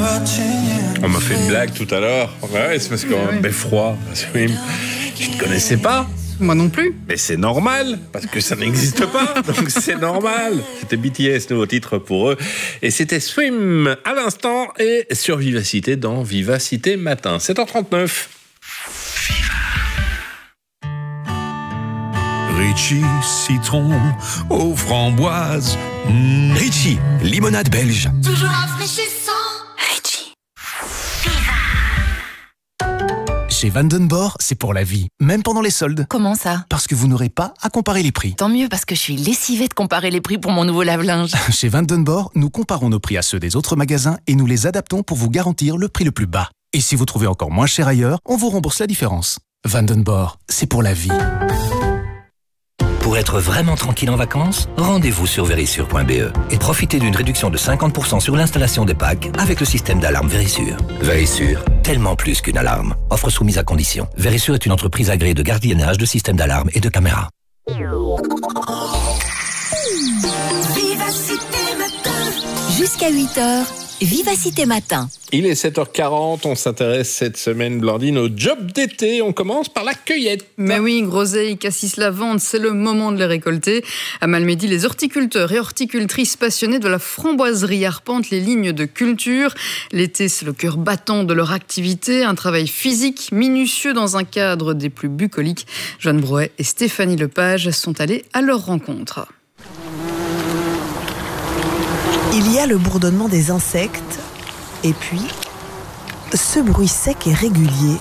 On m'a fait une blague tout à l'heure. Ouais, c'est parce qu'on a beffroi. Je ne connaissais pas. Moi non plus. Mais c'est normal, parce que ça n'existe pas, donc c'est normal. C'était BTS, nouveau titre pour eux. Et c'était Swim à l'instant et sur Vivacité dans Vivacité Matin. 7h39. Ritchie, citron aux framboises. Ritchie, limonade belge. Toujours rafraîchissant. Ritchie. Chez Vandenborg, c'est pour la vie, même pendant les soldes. Comment ça? Parce que vous n'aurez pas à comparer les prix. Tant mieux, parce que je suis lessivée de comparer les prix pour mon nouveau lave-linge. Chez Vandenborg, nous comparons nos prix à ceux des autres magasins et nous les adaptons pour vous garantir le prix le plus bas. Et si vous trouvez encore moins cher ailleurs, on vous rembourse la différence. Vandenborg, c'est pour la vie. Pour être vraiment tranquille en vacances, rendez-vous sur Verisure.be et profitez d'une réduction de 50% sur l'installation des packs avec le système d'alarme Verisure. Verisure, tellement plus qu'une alarme. Offre soumise à condition. Verisure est une entreprise agréée de gardiennage, de systèmes d'alarme et de caméras. Jusqu'à 8h, Vivacité Matin. Il est 7h40, on s'intéresse cette semaine, Blandine, au job d'été. On commence par la cueillette. Mais oui, groseilles, cassis, lavande, c'est le moment de les récolter. À Malmedy, les horticulteurs et horticultrices passionnés de la framboiserie arpentent les lignes de culture. L'été, c'est le cœur battant de leur activité, un travail physique, minutieux dans un cadre des plus bucoliques. Joanne Brouet et Stéphanie Lepage sont allées à leur rencontre. Il y a le bourdonnement des insectes et puis ce bruit sec et régulier.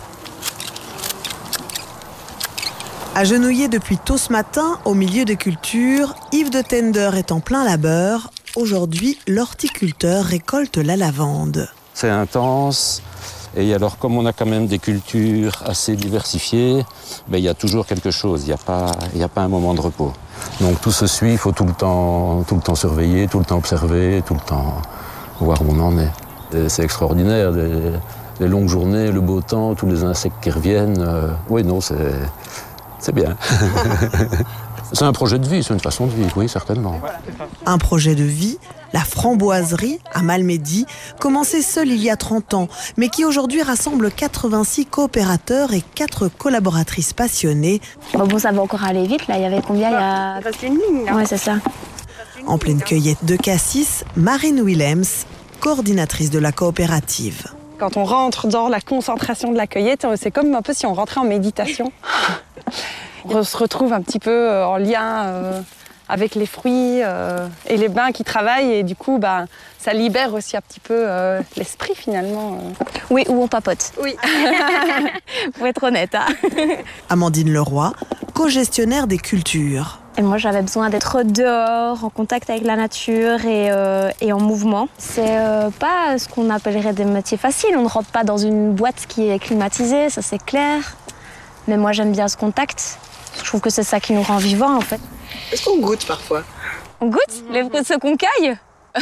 Agenouillé depuis tôt ce matin au milieu des cultures, Yves de Tender est en plein labeur. Aujourd'hui, l'horticulteur récolte la lavande. C'est intense. Et alors, comme on a quand même des cultures assez diversifiées, il y a toujours quelque chose. Il n'y a pas un moment de repos. Donc tout se suit, il faut tout le temps surveiller, tout le temps observer, tout le temps voir où on en est. Et c'est extraordinaire, les longues journées, le beau temps, tous les insectes qui reviennent. Oui, non, c'est bien. C'est un projet de vie, c'est une façon de vivre, oui, certainement. Un projet de vie, la framboiserie à Malmedy, commencée seule il y a 30 ans, mais qui aujourd'hui rassemble 86 coopérateurs et 4 collaboratrices passionnées. Bon, ça va encore aller vite, là. Il y avait combien? C'est une ligne, là. Ouais, c'est ça. En pleine cueillette de cassis, Marine Willems, coordinatrice de la coopérative. Quand on rentre dans la concentration de la cueillette, c'est comme un peu si on rentrait en méditation. On se retrouve un petit peu en lien avec les fruits et les bains qui travaillent. Et du coup, ça libère aussi un petit peu l'esprit, finalement. Oui, ou on papote. Oui. Pour être honnête. Hein. Amandine Leroy, co-gestionnaire des cultures. Et moi, j'avais besoin d'être dehors, en contact avec la nature et en mouvement. C'est pas ce qu'on appellerait des métiers faciles. On ne rentre pas dans une boîte qui est climatisée, ça c'est clair. Mais moi, j'aime bien ce contact. Je trouve que c'est ça qui nous rend vivants, en fait. Est-ce qu'on goûte parfois? On goûte les fruits de ce qu'on cueille?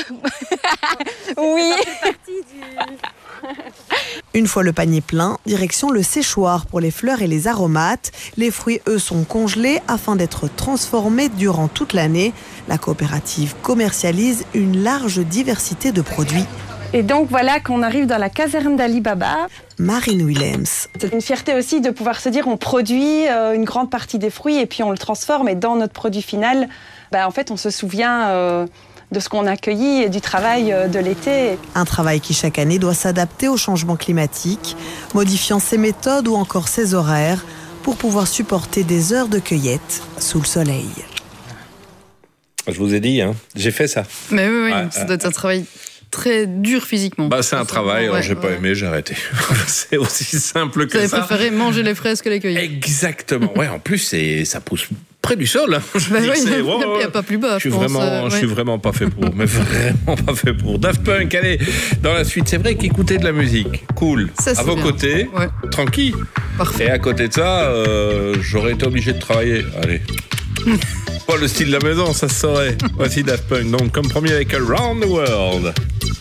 Oui. Une fois le panier plein, direction le séchoir pour les fleurs et les aromates. Les fruits, eux, sont congelés afin d'être transformés durant toute l'année. La coopérative commercialise une large diversité de produits. Et donc voilà qu'on arrive dans la caserne d'Ali Baba. Marine Willems. C'est une fierté aussi de pouvoir se dire on produit une grande partie des fruits et puis on le transforme. Et dans notre produit final, en fait, on se souvient de ce qu'on a cueilli et du travail de l'été. Un travail qui chaque année doit s'adapter au changement climatique, modifiant ses méthodes ou encore ses horaires pour pouvoir supporter des heures de cueillette sous le soleil. Je vous ai dit, j'ai fait ça. Mais oui, ça doit être un travail très dur physiquement. C'est un travail, alors j'ai pas aimé, j'ai arrêté. C'est aussi simple que ça. Vous avez préféré manger les fraises que les cueillir. Exactement. Ouais, en plus, ça pousse près du sol. Il n'y a pas plus bas. Je suis vraiment pas fait pour. Mais vraiment pas fait pour. Daft Punk, allez, dans la suite. C'est vrai qu'écouter de la musique, cool. Ça, à vos côtés, tranquille. Parfait. Et à côté de ça, j'aurais été obligé de travailler. Allez. Pas le style de la maison, ça se saurait. Voici Daft Punk, donc comme premier avec Around the World.